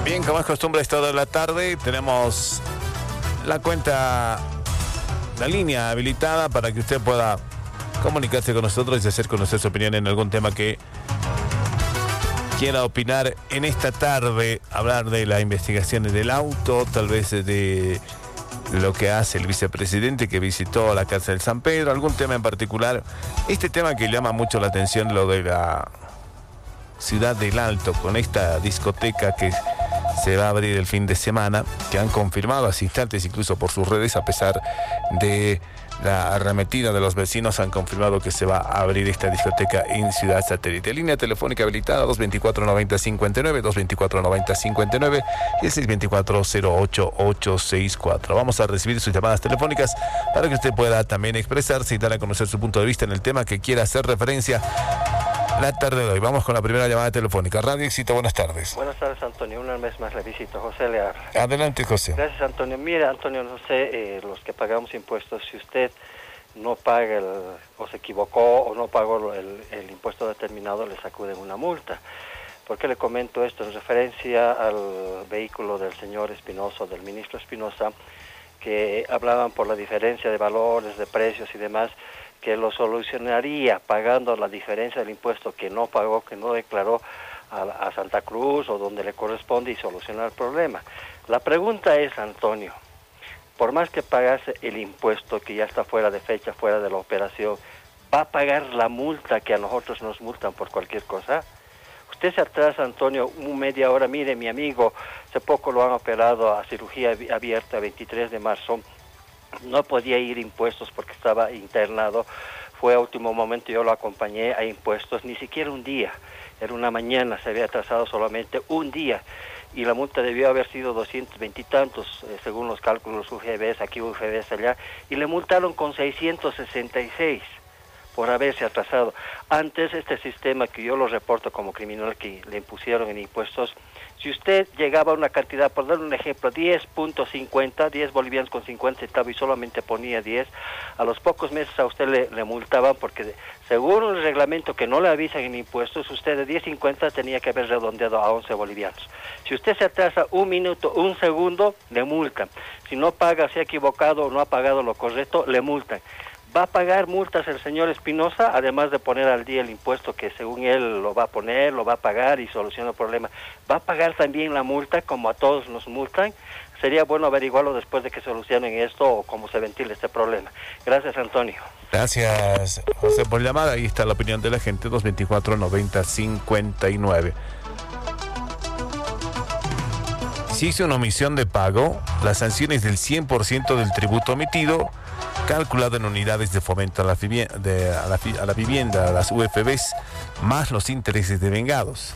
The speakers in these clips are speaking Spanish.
Bien, como es costumbre, es toda la tarde. Tenemos la línea habilitada para que usted pueda comunicarse con nosotros y hacer conocer su opinión en algún tema que quiera opinar en esta tarde. Hablar de la investigación del auto, tal vez de lo que hace el vicepresidente que visitó la cárcel de San Pedro, algún tema en particular. Este tema que llama mucho la atención, lo de la Ciudad del Alto, con esta discoteca que se va a abrir el fin de semana, que han confirmado hace instantes, incluso por sus redes, a pesar de la arremetida de los vecinos, han confirmado que se va a abrir esta discoteca en Ciudad Satélite. Línea telefónica habilitada 224-90-59, 224-90-59 y el 624-08864. Vamos a recibir sus llamadas telefónicas para que usted pueda también expresarse y dar a conocer su punto de vista en el tema que quiera hacer referencia la tarde de hoy. Vamos con la primera llamada telefónica. Radio Éxito, buenas tardes. Buenas tardes, Antonio. Una vez más le visito. José le habla. Adelante, José. Gracias, Antonio. Mira, Antonio, no sé, los que pagamos impuestos, si usted no paga o se equivocó o no pagó el impuesto determinado, le sacuden una multa. ¿Por qué le comento esto? En referencia al vehículo del señor Espinosa, del ministro Espinosa, que hablaban por la diferencia de valores, de precios y demás, que lo solucionaría pagando la diferencia del impuesto que no pagó, que no declaró a Santa Cruz o donde le corresponde y solucionar el problema. La pregunta es, Antonio, por más que pagase el impuesto que ya está fuera de fecha, fuera de la operación, ¿va a pagar la multa que a nosotros nos multan por cualquier cosa? Usted se atrasa, Antonio, media hora. Mire, mi amigo, hace poco lo han operado a cirugía abierta, 23 de marzo, no podía ir a impuestos porque estaba internado, fue a último momento, yo lo acompañé a impuestos, ni siquiera un día, era una mañana, se había atrasado solamente un día, y la multa debió haber sido 220 y tantos, según los cálculos UGBs, aquí UGBs allá, y le multaron con 666 por haberse atrasado. Antes, este sistema que yo lo reporto como criminal que le impusieron en impuestos, si usted llegaba a una cantidad, por dar un ejemplo, 10.50, 10 bolivianos con 50 centavos y solamente ponía 10, a los pocos meses a usted le multaban porque según el reglamento que no le avisan en impuestos, usted de 10.50 tenía que haber redondeado a 11 bolivianos. Si usted se atrasa un minuto, un segundo, le multan. Si no paga, se ha equivocado o no ha pagado lo correcto, le multan. Va a pagar multas el señor Espinosa, además de poner al día el impuesto que según él lo va a poner, lo va a pagar y soluciona el problema. ¿Va a pagar también la multa como a todos nos multan? Sería bueno averiguarlo después de que solucionen esto o cómo se ventile este problema. Gracias, Antonio. Gracias, José, por llamada. Ahí está la opinión de la gente, 224-90-59. Si hizo una omisión de pago, la sanción es del 100% del tributo omitido, calculado en unidades de fomento a la vivienda, a las UFBs, más los intereses devengados.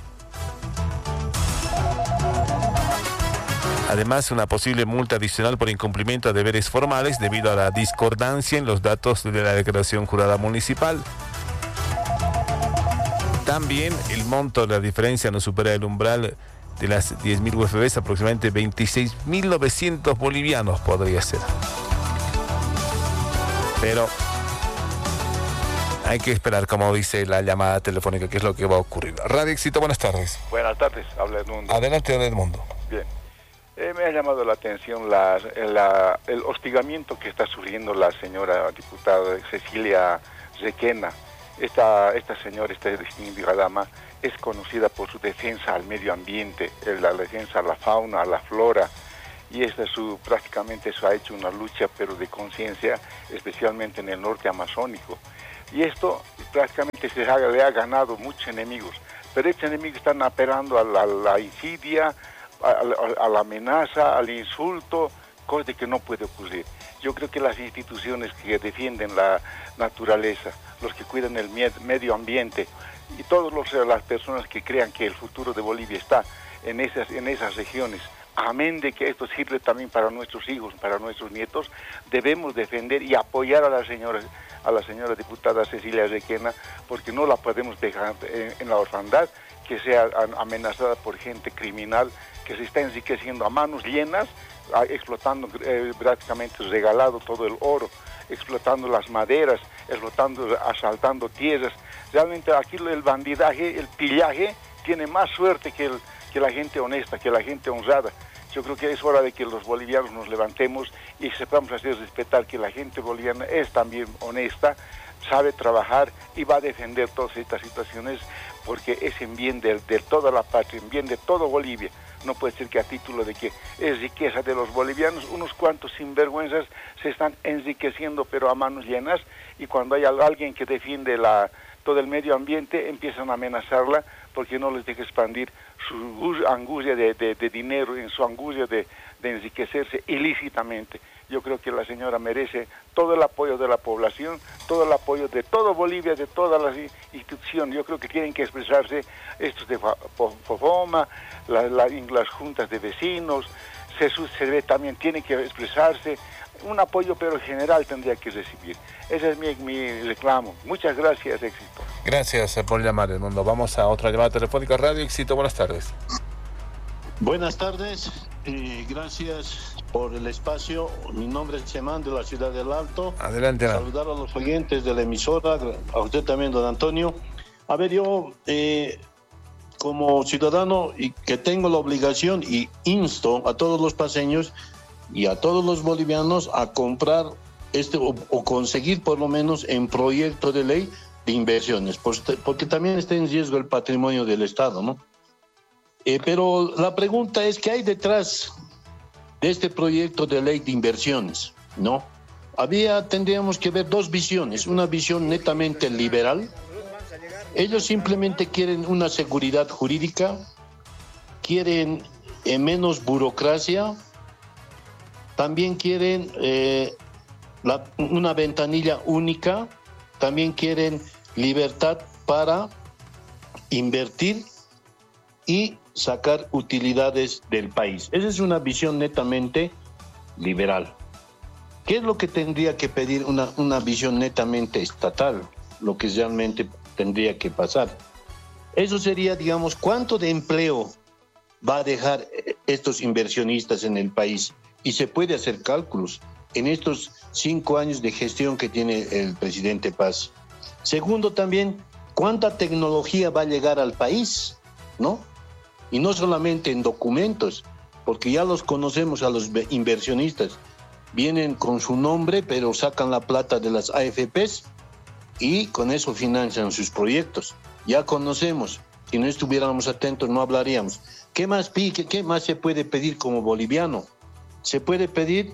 Además, una posible multa adicional por incumplimiento a deberes formales debido a la discordancia en los datos de la declaración jurada municipal. También el monto de la diferencia no supera el umbral de las 10.000 UFBs, aproximadamente 26.900 bolivianos podría ser. Pero hay que esperar, como dice la llamada telefónica, qué es lo que va a ocurrir. Radio Éxito, buenas tardes. Buenas tardes, habla Edmundo. Adelante, don Edmundo. Bien. Me ha llamado la atención el hostigamiento que está sufriendo la señora diputada Cecilia Requena. Esta señora, esta distinguida dama, es conocida por su defensa al medio ambiente, la defensa a la fauna, a la flora. Y prácticamente eso ha hecho una lucha, pero de conciencia, especialmente en el norte amazónico. Y esto prácticamente le ha ganado muchos enemigos, pero estos enemigos están apelando a la insidia, a la amenaza, al insulto, cosa que no puede ocurrir. Yo creo que las instituciones que defienden la naturaleza, los que cuidan el medio ambiente y todas las personas que crean que el futuro de Bolivia está en esas regiones, amén de que esto sirve también para nuestros hijos, para nuestros nietos, debemos defender y apoyar a la señora diputada Cecilia Requena, porque no la podemos dejar en la orfandad, que sea amenazada por gente criminal que se está enriqueciendo a manos llenas, explotando prácticamente regalado todo el oro, explotando las maderas, asaltando tierras. Realmente aquí el bandidaje, el pillaje, tiene más suerte que que la gente honesta, que la gente honrada. Yo creo que es hora de que los bolivianos nos levantemos y sepamos hacer respetar que la gente boliviana es también honesta, sabe trabajar y va a defender todas estas situaciones porque es en bien de toda la patria, en bien de todo Bolivia. No puede ser que a título de que es riqueza de los bolivianos, unos cuantos sinvergüenzas se están enriqueciendo pero a manos llenas, y cuando hay alguien que defiende todo el medio ambiente empiezan a amenazarla porque no les deja expandir su angustia de dinero, en su angustia de enriquecerse ilícitamente. Yo creo que la señora merece todo el apoyo de la población, todo el apoyo de todo Bolivia, de todas las instituciones. Yo creo que tienen que expresarse estos de FOFOMA, las juntas de vecinos, CESUD también tienen que expresarse. Un apoyo, pero general tendría que recibir. Ese es mi reclamo. Muchas gracias, Éxito. Gracias por llamar, Edmundo. Vamos a otra llamada telefónica. Radio Éxito, buenas tardes. Buenas tardes, gracias por el espacio. Mi nombre es Chemán, de la ciudad del Alto. Adelante. Saludar a los oyentes de la emisora, a usted también, don Antonio. A ver, yo como ciudadano y que tengo la obligación y insto a todos los paseños y a todos los bolivianos a comprar o conseguir por lo menos en proyecto de ley de inversiones, porque también está en riesgo el patrimonio del Estado, ¿no? Pero la pregunta es, ¿qué hay detrás de este proyecto de ley de inversiones? ¿No? Tendríamos que ver dos visiones, una visión netamente liberal. Ellos simplemente quieren una seguridad jurídica, quieren menos burocracia, también quieren una ventanilla única, también quieren libertad para invertir y sacar utilidades del país. Esa es una visión netamente liberal. ¿Qué es lo que tendría que pedir una visión netamente estatal? Lo que realmente tendría que pasar. Eso sería, digamos, ¿cuánto de empleo va a dejar estos inversionistas en el país? Y se puede hacer cálculos en estos 5 años de gestión que tiene el presidente Paz. Segundo, también, ¿cuánta tecnología va a llegar al país? ¿No? Y no solamente en documentos, porque ya los conocemos a los inversionistas. Vienen con su nombre, pero sacan la plata de las AFPs y con eso financian sus proyectos. Ya conocemos. Si no estuviéramos atentos, no hablaríamos. ¿Qué más se puede pedir como boliviano? Se puede pedir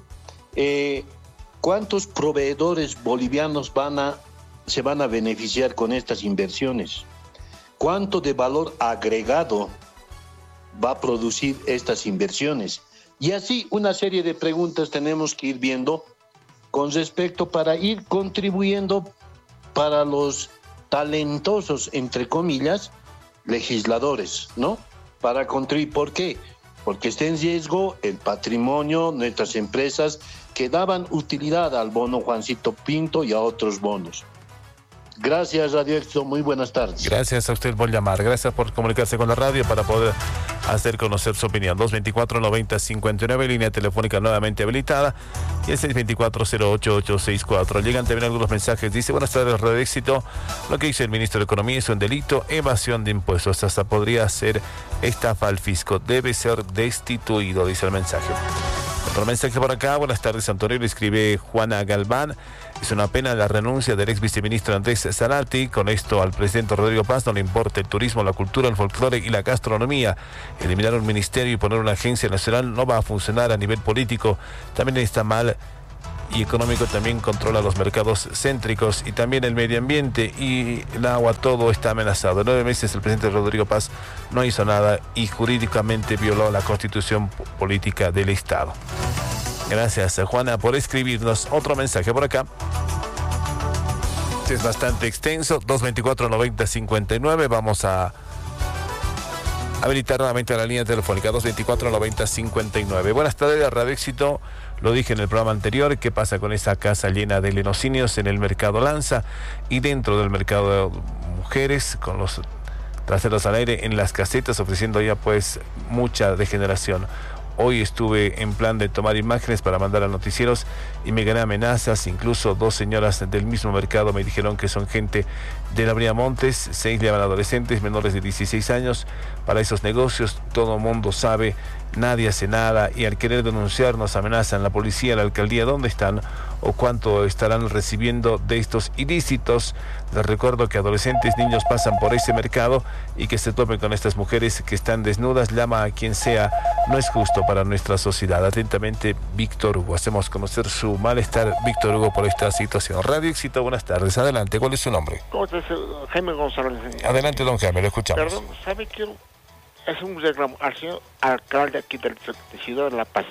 cuántos proveedores bolivianos se van a beneficiar con estas inversiones. ¿Cuánto de valor agregado va a producir estas inversiones? Y así una serie de preguntas tenemos que ir viendo con respecto para ir contribuyendo para los talentosos, entre comillas, legisladores, ¿no? Para contribuir. ¿Por qué? Porque está en riesgo el patrimonio, nuestras empresas que daban utilidad al bono Juancito Pinto y a otros bonos. Gracias, Radio Éxito. Muy buenas tardes. Gracias a usted por llamar. Gracias por comunicarse con la radio para poder hacer conocer su opinión. 224-90-59, línea telefónica nuevamente habilitada. Y el 624-08864. Llegan también algunos mensajes. Dice, buenas tardes, Radio Éxito. Lo que dice el ministro de Economía es un delito, evasión de impuestos. Hasta podría ser estafa al fisco. Debe ser destituido, dice el mensaje. Otro mensaje por acá. Buenas tardes, Antonio. Le escribe Juana Galván. Es una pena la renuncia del ex viceministro Andrés Zarate. Con esto al presidente Rodrigo Paz no le importa el turismo, la cultura, el folclore y la gastronomía. Eliminar un ministerio y poner una agencia nacional no va a funcionar a nivel político. También está mal y económico, también controla los mercados céntricos y también el medio ambiente y el agua, todo está amenazado. 9 meses el presidente Rodrigo Paz no hizo nada y jurídicamente violó la constitución política del Estado. Gracias, Juana, por escribirnos. Otro mensaje por acá. Es bastante extenso. 224-90-59. Vamos a habilitar nuevamente la línea telefónica. 224-90-59. Buenas tardes, Radio Éxito. Lo dije en el programa anterior. ¿Qué pasa con esa casa llena de lenocinios en el mercado Lanza y dentro del mercado de mujeres, con los traseros al aire en las casetas, ofreciendo ya pues mucha degeneración? Hoy estuve en plan de tomar imágenes para mandar a noticieros y me gané amenazas. Incluso 2 señoras del mismo mercado me dijeron que son gente de la Avenida Montes. 6 llevan adolescentes menores de 16 años para esos negocios. Todo mundo sabe, nadie hace nada, y al querer denunciar nos amenazan la policía, la alcaldía. ¿Dónde están o cuánto estarán recibiendo de estos ilícitos? Les recuerdo que adolescentes, niños pasan por ese mercado y que se topen con estas mujeres que están desnudas. Llama a quien sea, no es justo para nuestra sociedad. Atentamente, Víctor Hugo. Hacemos conocer su malestar, Víctor Hugo, por esta situación. Radio Éxito, buenas tardes. Adelante, ¿cuál es su nombre? ¿Cómo estás? Jaime González. Adelante, don Jaime, lo escuchamos. Perdón, ¿sabe qué? Es un reclamo al señor alcalde aquí de Ciudad de La Paz.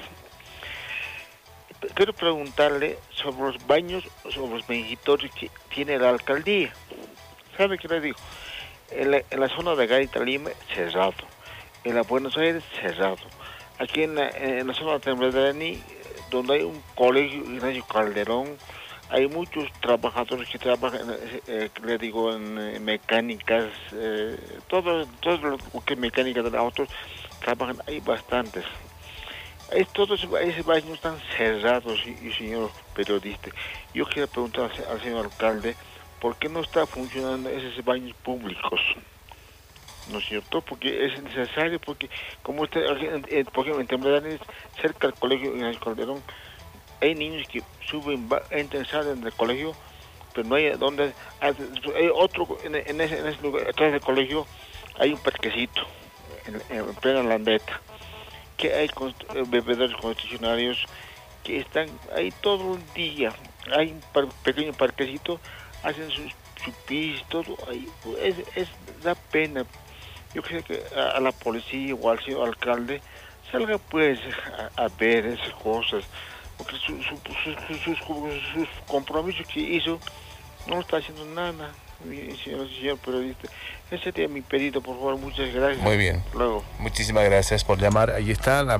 Quiero preguntarle sobre los baños, sobre los benjitorios que tiene la alcaldía. ¿Sabe qué le digo? En la zona de Gaita, Lima, cerrado. En la Buenos Aires, cerrado. Aquí en la zona de Tembledani, donde hay un colegio, Ignacio Calderón, hay muchos trabajadores que trabajan, le digo, en mecánicas, todo lo que es mecánica de autos, trabajan, hay bastantes. Todos esos baños están cerrados, y señor periodista, yo quiero preguntar al señor alcalde, ¿por qué no está funcionando esos baños públicos? ¿No es cierto? Porque es necesario, porque como usted, por ejemplo, en Tembledani, cerca del colegio Ignacio Calderón, hay niños que suben, entran, salen del colegio, pero no hay donde. Hay otro, en ese lugar, atrás del colegio, hay un parquecito, en plena landeta, que hay bebedores constitucionarios que están ahí todo el día. Hay un pequeño parquecito, hacen sus pis, todo ahí. Da pena. Yo creo que a la policía o al señor alcalde salga pues a ver esas cosas, porque sus compromisos que hizo no está haciendo nada, señor periodista. Ese sería mi pedido, por favor. Muchas gracias. Muy bien. Luego. Muchísimas gracias por llamar. Ahí está la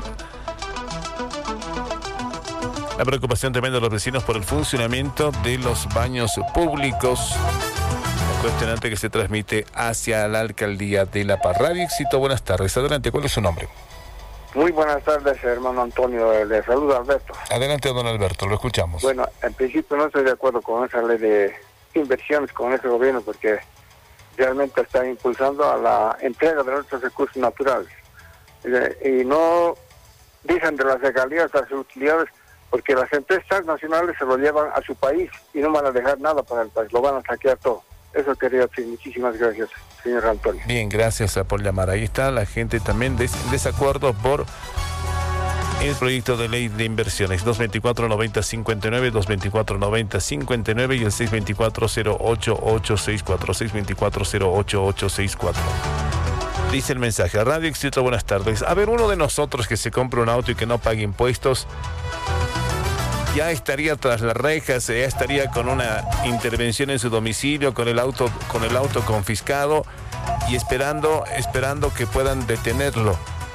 preocupación tremenda de los vecinos por el funcionamiento de los baños públicos. Cuestionante que se transmite hacia la alcaldía de La Paz. Radio Éxito, buenas tardes. Adelante, ¿cuál es su nombre? Muy buenas tardes, hermano Antonio. Le saluda Alberto. Adelante, don Alberto, lo escuchamos. Bueno, en principio no estoy de acuerdo con esa ley de inversiones con ese gobierno, porque realmente está impulsando a la entrega de nuestros recursos naturales. Y no dicen de las regalías, las utilidades, porque las empresas nacionales se lo llevan a su país y no van a dejar nada para el país, lo van a saquear todo. Eso quería decir. Muchísimas gracias, señor Antonio. Bien, gracias por llamar. Ahí está la gente también en desacuerdo por el proyecto de ley de inversiones. 224-90-59, 224-90-59 y el 624-08864, 624-08864. Dice el mensaje: Radio Éxito, buenas tardes. A ver, uno de nosotros que se compra un auto y que no pague impuestos ya estaría tras las rejas, ya estaría con una intervención en su domicilio, con el auto confiscado y esperando que puedan detenerlo.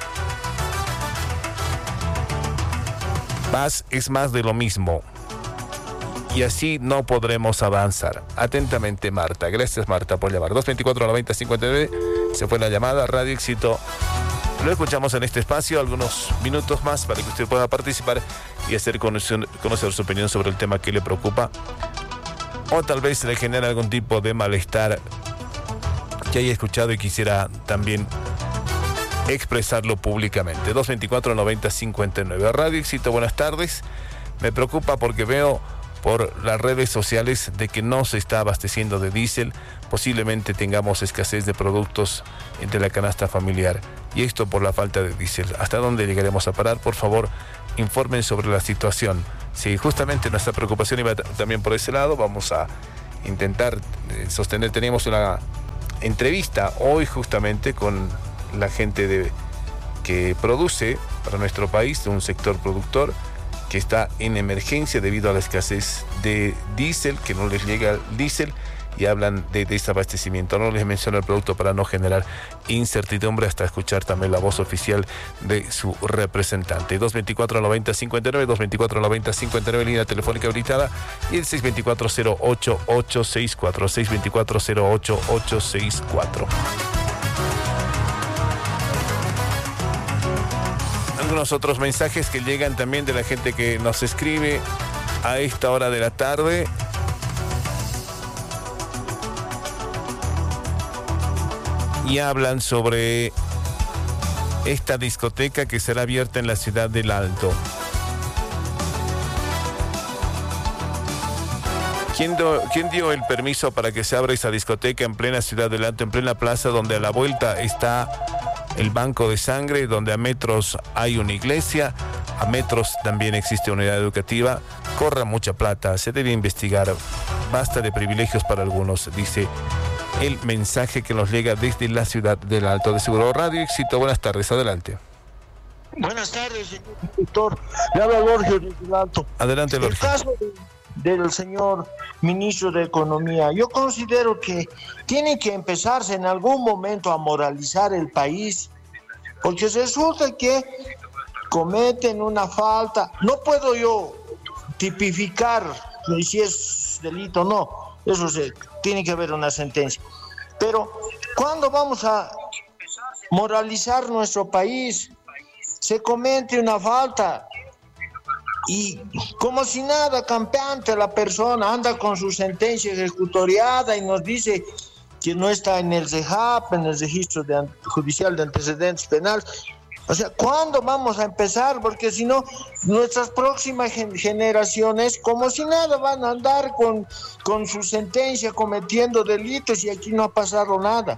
Es más de lo mismo. Y así no podremos avanzar. Atentamente, Marta. Gracias, Marta, por llamar. 224-90-59. Se fue la llamada. Radio Éxito. Lo escuchamos en este espacio algunos minutos más para que usted pueda participar y hacer conocer su opinión sobre el tema que le preocupa, o tal vez le genera algún tipo de malestar que haya escuchado y quisiera también expresarlo públicamente. 224-90-59. Radio Éxito, buenas tardes. Me preocupa porque veo por las redes sociales de que no se está abasteciendo de diésel. Posiblemente tengamos escasez de productos entre la canasta familiar, y esto por la falta de diésel. ¿Hasta dónde llegaremos a parar? Por favor, informen sobre la situación. Si justamente nuestra preocupación iba también por ese lado, vamos a intentar sostener. Teníamos una entrevista hoy justamente con la gente que produce para nuestro país, de un sector productor que está en emergencia debido a la escasez de diésel, que no les llega el diésel, y hablan de desabastecimiento. No les menciono el producto para no generar incertidumbre, hasta escuchar también la voz oficial de su representante. 224-90-59, 224-90-59, línea telefónica habilitada, y el 624-08864, 624-08864. algunos otros mensajes que llegan también de la gente que nos escribe a esta hora de la tarde. Y hablan sobre esta discoteca que será abierta en la ciudad del Alto. ¿Quién dio el permiso para que se abra esa discoteca en plena ciudad del Alto, en plena plaza, donde a la vuelta está el banco de sangre, donde a metros hay una iglesia, a metros también existe una unidad educativa? Corra mucha plata, se debe investigar. Basta de privilegios para algunos, dice el mensaje que nos llega desde la ciudad del Alto. De Seguro Radio Éxito, buenas tardes, adelante. Buenas tardes, señor director. Le habla Lorgio del Alto. Adelante, Lorgio. El caso del señor ministro de Economía, yo considero que tiene que empezarse en algún momento a moralizar el país, porque resulta que cometen una falta. No puedo yo tipificar si es delito o no, eso tiene que haber una sentencia. Pero ¿cuándo vamos a moralizar nuestro país? Se comete una falta y como si nada, campeante, la persona anda con su sentencia ejecutoriada y nos dice que no está en el REJAP, en el registro judicial de antecedentes penales. O sea, ¿cuándo vamos a empezar? Porque si no, nuestras próximas generaciones, como si nada, van a andar con su sentencia cometiendo delitos y aquí no ha pasado nada.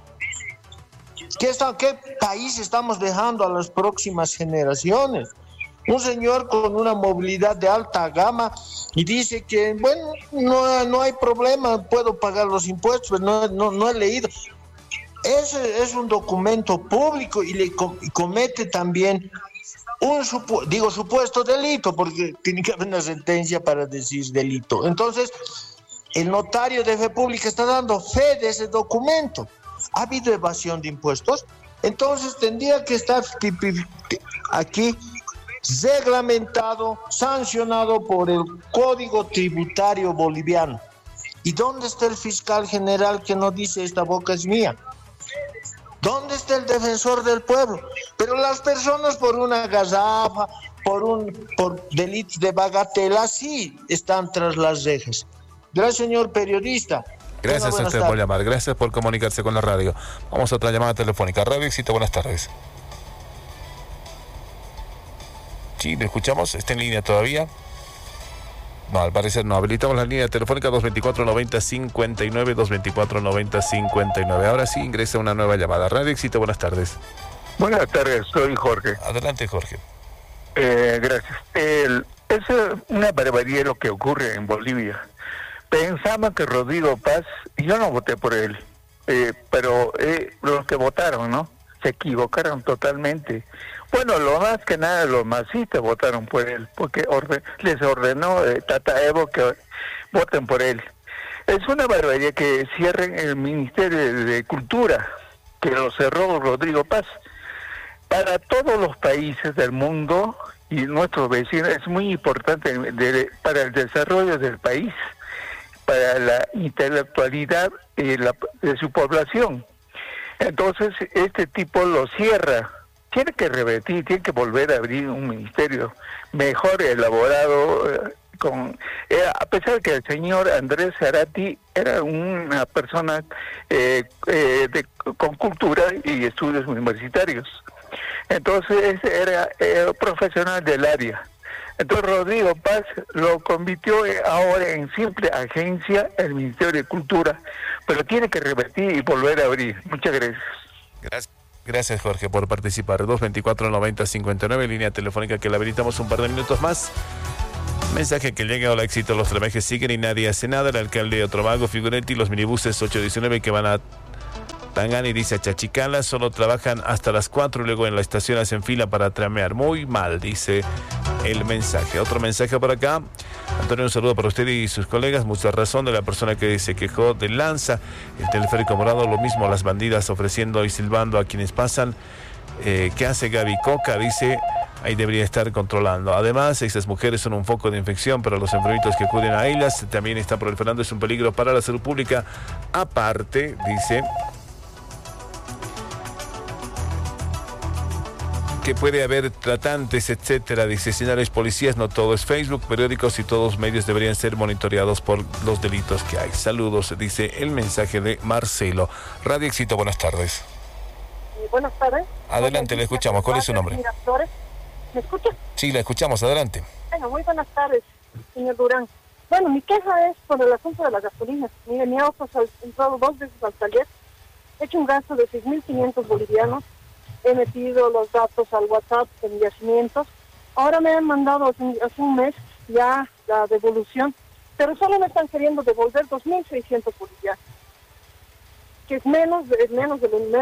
¿Qué país estamos dejando a las próximas generaciones? Un señor con una movilidad de alta gama y dice que, bueno, no hay problema, puedo pagar los impuestos, pero no he leído. Ese es un documento público y comete también un supuesto delito, porque tiene que haber una sentencia para decir delito. Entonces, el notario de fe pública está dando fe de ese documento. ¿Ha habido evasión de impuestos? Entonces, tendría que estar aquí reglamentado, sancionado por el Código Tributario Boliviano. ¿Y dónde está el fiscal general que no dice esta boca es mía? ¿Dónde está el defensor del pueblo? Pero las personas por una gazafa, por delitos de bagatela, sí están tras las rejas. Gracias, señor periodista. Gracias a usted por llamar, gracias por comunicarse con la radio. Vamos a otra llamada telefónica. Radio Éxito, buenas tardes. Sí, le escuchamos, está en línea todavía. No, al parecer no. Habilitamos la línea telefónica 224-90-59, 224-90-59. Ahora sí, ingresa una nueva llamada. Radio Éxito, buenas tardes. Buenas tardes, soy Jorge. Adelante, Jorge. Gracias. Es una barbaridad lo que ocurre en Bolivia. Pensaba que Rodrigo Paz, y yo no voté por él, pero los que votaron, ¿no? Se equivocaron totalmente. Bueno, lo más que nada, los masistas votaron por él, porque les ordenó Tata Evo que voten por él. Es una barbaridad que cierren el Ministerio de Cultura, que lo cerró Rodrigo Paz. Para todos los países del mundo y nuestros vecinos es muy importante para el desarrollo del país, para la intelectualidad de su población. Entonces, este tipo lo cierra. Tiene que revertir, tiene que volver a abrir un ministerio mejor elaborado, a pesar que el señor Andrés Zarate era una persona con cultura y estudios universitarios. Entonces era profesional del área. Entonces Rodrigo Paz lo convirtió ahora en simple agencia, el Ministerio de Cultura, pero tiene que revertir y volver a abrir. Muchas gracias. Gracias, Jorge, por participar. 224-90-59, línea telefónica que la habilitamos un par de minutos más. Mensaje que llega: hola, éxito, los trabajes siguen y nadie hace nada. El alcalde de Otrovago, Figuretti, los minibuses 819 que van a Tangani, dice a Chachicala, solo trabajan hasta las 4 y luego en la estación hacen fila para tramear. Muy mal, dice el mensaje. Otro mensaje por acá. Antonio, un saludo para usted y sus colegas. Mucha razón de la persona que se quejó de Lanza, el teleférico morado, lo mismo las bandidas ofreciendo y silbando a quienes pasan. ¿Qué hace Gaby Coca? Dice, ahí debería estar controlando. Además, esas mujeres son un foco de infección para los enfermitos que acuden a ellas. También está proliferando, es un peligro para la salud pública. Aparte, dice, que puede haber tratantes, etcétera. Dice, señores policías, no todo es Facebook, periódicos y todos los medios deberían ser monitoreados por los delitos que hay. Saludos, dice el mensaje de Marcelo. Radio Éxito, buenas tardes. Buenas tardes. Adelante, le escuchamos. ¿Cuál es su nombre? ¿Me escucha? Sí, la escuchamos, adelante. Bueno, muy buenas tardes, señor Durán. Bueno, mi queja es por el asunto de la gasolina. Mire, mi auto ha entrado 2 veces al taller, he hecho un gasto de 6.500 bolivianos, he metido los datos al WhatsApp en yacimientos. Ahora me han mandado hace un mes ya la devolución, pero solo me están queriendo devolver 2.600 bolivianos, que es menos del 50%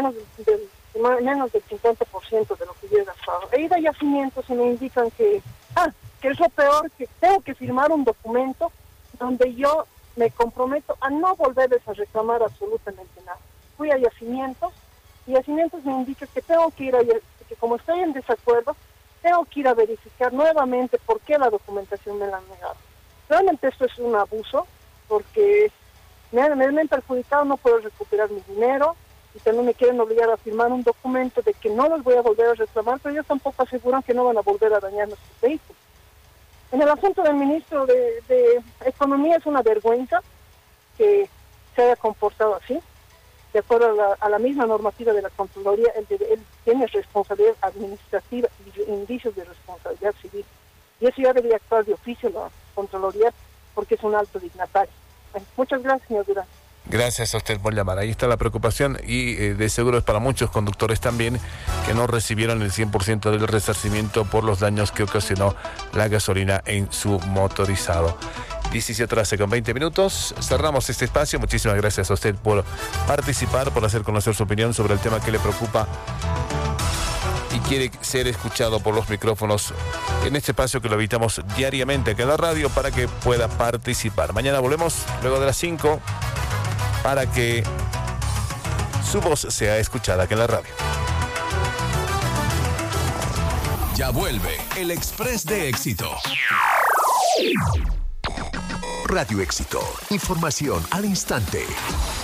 de lo que yo he gastado. He ido a yacimientos y me indican que es lo peor, que tengo que firmar un documento donde yo me comprometo a no volverles a reclamar absolutamente nada. Fui a yacimientos y yacimientos me indican que tengo que ir que como estoy en desacuerdo, tengo que ir a verificar nuevamente por qué la documentación me la han negado. Realmente esto es un abuso, porque me han perjudicado, no puedo recuperar mi dinero, y también me quieren obligar a firmar un documento de que no los voy a volver a reclamar, pero ellos tampoco aseguran que no van a volver a dañar nuestros vehículos. En el asunto del ministro de Economía es una vergüenza que se haya comportado así. De acuerdo a la misma normativa de la Contraloría, él tiene responsabilidad administrativa y indicios de responsabilidad civil. Y eso ya debería actuar de oficio la Contraloría, porque es un alto dignatario. Bueno, muchas gracias, señor Durán. Gracias a usted por llamar. Ahí está la preocupación y de seguro es para muchos conductores también que no recibieron el 100% del resarcimiento por los daños que ocasionó la gasolina en su motorizado. 17:20. Cerramos este espacio. Muchísimas gracias a usted por participar, por hacer conocer su opinión sobre el tema que le preocupa y quiere ser escuchado por los micrófonos en este espacio que lo habitamos diariamente aquí en la radio para que pueda participar. Mañana volvemos luego de las 5 para que su voz sea escuchada aquí en la radio. Ya vuelve el Express de Éxito. Radio Éxito. Información al instante.